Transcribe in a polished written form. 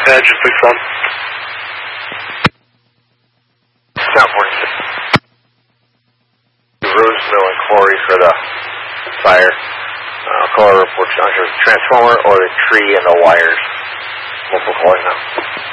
just please phone. South 46. Roseville and Corey for the fire. Call a report. I'm not sure if it's the transformer or the tree and the wires. Multiple calling now.